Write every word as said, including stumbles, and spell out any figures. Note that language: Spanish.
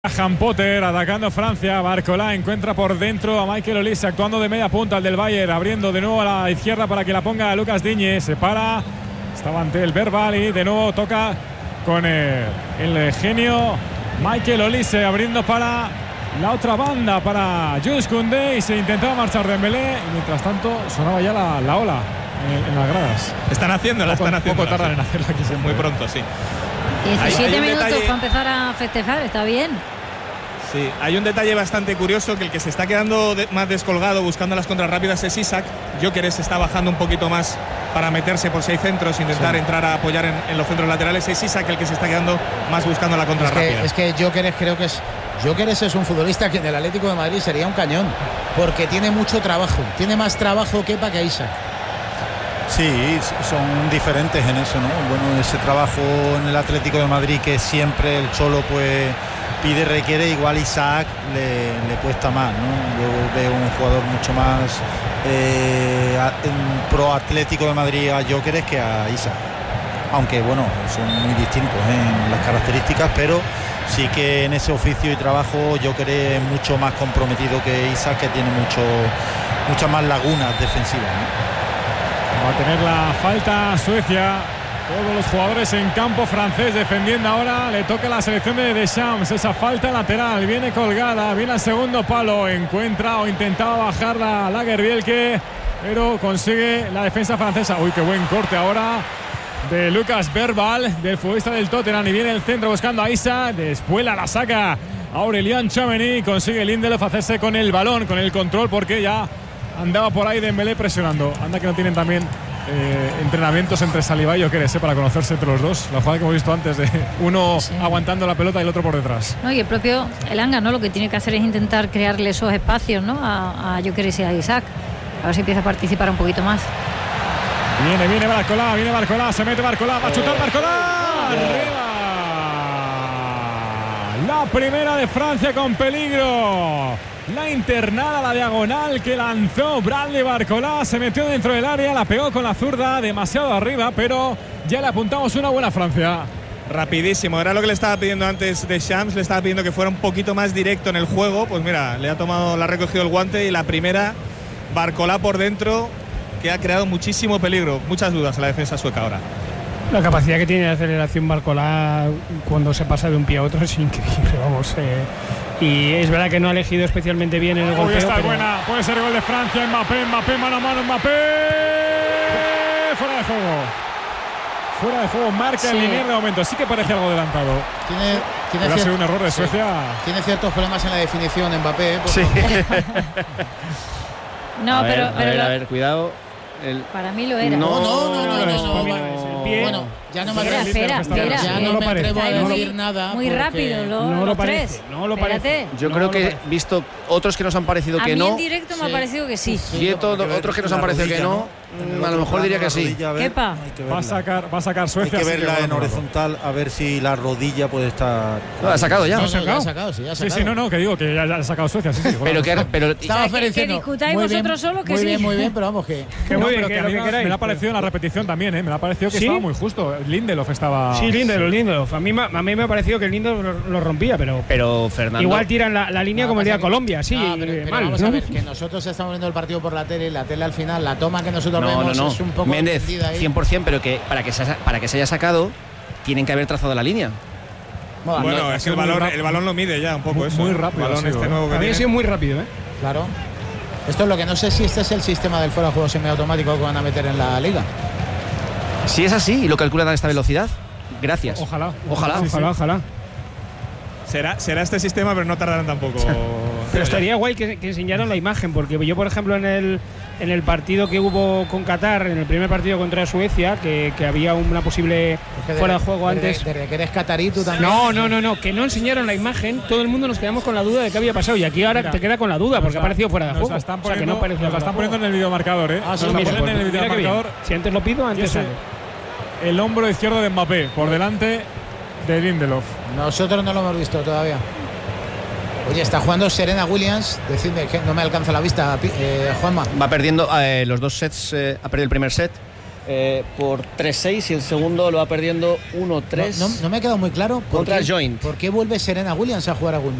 Graham Potter atacando Francia. Barcola encuentra por dentro a Michael Olise actuando de media punta al del Bayern, abriendo de nuevo a la izquierda para que la ponga Lucas Digne. Se para, estaba ante el Verbal y de nuevo toca con el, el genio Michael Olise, abriendo para la otra banda para Jules Koundé y se intentaba marchar Dembélé y mientras tanto sonaba ya la, la ola en, en las gradas. Están haciéndola, poco, están haciendo. Poco tardan en hacerla aquí siempre. Muy pronto, sí. diecisiete hay, hay minutos detalle... para empezar a festejar, está bien. Sí, hay un detalle bastante curioso, que el que se está quedando de, más descolgado buscando las contras rápidas es Isak. Gyökeres se está bajando un poquito más para meterse por si hay centros, intentar sí. entrar a apoyar en, en los centros laterales. Es Isak el que se está quedando más buscando la contra es que, rápida. Es que Gyökeres creo que es Gyökeres es un futbolista que en el Atlético de Madrid sería un cañón, porque tiene mucho trabajo, tiene más trabajo Kepa que Isak. Sí, son diferentes en eso, ¿no? Bueno, ese trabajo en el Atlético de Madrid que siempre el Cholo pues pide, requiere, igual Isak le, le cuesta más, ¿no? Yo veo un jugador mucho más eh, pro Atlético de Madrid a Gyökeres que a Isak, aunque bueno, son muy distintos ¿eh? en las características, pero sí que en ese oficio y trabajo Gyökeres es mucho más comprometido que Isak, que tiene mucho, muchas más lagunas defensivas, ¿no? Va a tener la falta Suecia. Todos los jugadores en campo francés defendiendo ahora. Le toca a la selección de Deschamps. Esa falta lateral. Viene colgada. Viene al segundo palo. Encuentra o intentaba bajarla Lagerbielke, pero consigue la defensa francesa. Uy, qué buen corte ahora de Lucas Verbal, del futbolista del Tottenham. Y viene el centro buscando a Isak. Después la saca Aurélien Tchouaméni. Consigue Lindelof hacerse con el balón, con el control, porque ya andaba por ahí Dembélé presionando. Anda que no tienen también eh, entrenamientos entre Saliba y Gyökeres, eh, para conocerse entre los dos. La jugada que hemos visto antes de uno sí. aguantando la pelota y el otro por detrás. No, y el propio Elanga, ¿no? Lo que tiene que hacer es intentar crearle esos espacios, ¿no? A, a Gyökeres y a Isak. A ver si empieza a participar un poquito más. Viene, viene Barcola, viene Barcola, se mete Barcola, va a chutar Barcola. Arriba. La primera de Francia con peligro. La internada, la diagonal que lanzó Bradley Barcola, se metió dentro del área, la pegó con la zurda demasiado arriba, pero ya le apuntamos una buena Francia. Rapidísimo, era lo que le estaba pidiendo antes Deschamps, le estaba pidiendo que fuera un poquito más directo en el juego. Pues mira, le ha tomado, le ha recogido el guante y la primera, Barcola por dentro, que ha creado muchísimo peligro, muchas dudas en la defensa sueca ahora. La capacidad que tiene de aceleración Barcola cuando se pasa de un pie a otro es increíble, vamos. Eh, y es verdad que no ha elegido especialmente bien en el golpeo. Está pero... buena, puede ser el gol de Francia. Mbappé, Mbappé, mano a mano, Mbappé. Fuera de juego. Fuera de juego, marca sí. el lineal de momento. Sí que parece algo adelantado. Tiene, tiene cier... cier... un error de Suecia. Sí. Tiene ciertos problemas en la definición Mbappé. Sí. no, a ver, pero, a pero ver, lo... a ver, cuidado. El... Para mí lo era. No, no, no, no, no, no, no, no, no. Pie. Bueno, ya no me espera, espera, espera. Ya no, no me atrevo a decir nada. Muy rápido, lo, no lo los parece. tres. No lo Espérate. parece. Yo no creo lo que parece. visto otros que nos han parecido a que mí no. en directo me sí. ha parecido que sí. Sí, sí todo, otros que nos han parecido que no. ¿no? A lo mejor diría que sí. Kepa. Va a sacar, va a sacar Suecia. Hay que verla que en horizontal a ver si la rodilla puede estar. No, ha sacado ya. No, ¿Ha no, sacado? ya ha sacado, sí, ya ha sacado. Sí, sí, no, no, que digo que ya, ya ha sacado Suecia. Sí, sí, pero que pero estaba ofreciendo. Que discutáis vosotros solos que muy sí. Muy bien, muy bien, pero vamos que. Que no, muy bien, pero que que a lo mí que me, queráis, me ha parecido en la repetición también, ¿eh? Me ha parecido que ¿Sí? estaba muy justo. Lindelof estaba. Sí, Lindelof, Lindelof. A mí, a mí me ha parecido que el Lindelof lo, lo rompía, pero. Pero Fernando. Igual tiran la, la línea no, como el día que, Colombia, sí. No, pero, pero mal, vamos ¿no? a ver, que nosotros estamos viendo el partido por la tele y la tele al final, la toma que nosotros no, vemos no, no. es un poco. Méndez, ahí. cien por ciento, pero que para que, se, para que se haya sacado, tienen que haber trazado la línea. Bueno, bueno no, es que el balón, el balón lo mide ya un poco muy, eso. Muy rápido. El balón este nuevo que había tiene. sido muy rápido, ¿eh? Claro. Esto es lo que no sé si este es el sistema del fuera de juego semiautomático que van a meter en la liga. Si es así y lo calculan a esta velocidad, gracias. Ojalá. Ojalá. Sí, Ojalá, sí. ojalá. Será, será este sistema, pero no tardarán tampoco. Pero estaría guay que, que enseñaran la imagen, porque yo, por ejemplo, en el, en el partido que hubo con Qatar, en el primer partido contra Suecia, que, que había una posible fuera de, de juego desde, antes. Desde que eres catarí, tú también. No, no, no, no, que no enseñaron la imagen, todo el mundo nos quedamos con la duda de qué había pasado, y aquí ahora Mira, te queda con la duda, porque ha parecido fuera de nos juego. La están poniendo, o sea, que no parecía nos la están poniendo en el videomarcador, ¿eh? Ah, sí, nos la mira, ponen en el mira videomarcador. Si antes lo pido, antes sale. El hombro izquierdo de Mbappé, por delante de Lindelof. Nosotros no lo hemos visto todavía. Oye, está jugando Serena Williams. Decidme que no me alcanza la vista, eh, Juanma. Va perdiendo eh, los dos sets, eh, ha perdido el primer set eh, por tres seis y el segundo lo va perdiendo uno tres. No, no, no me ha quedado muy claro por contra qué, Joint. por qué vuelve Serena Williams a jugar a Wimbledon.